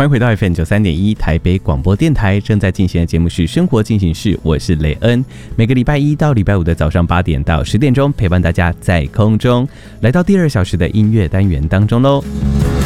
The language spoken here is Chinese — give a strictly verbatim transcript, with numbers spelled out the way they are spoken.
欢迎回到 F M 九三点一台北广播电台，正在进行的节目是生活进行式，我是雷恩。每个礼拜一到礼拜五的早上八点到十点钟，陪伴大家在空中，来到第二小时的音乐单元当中喽。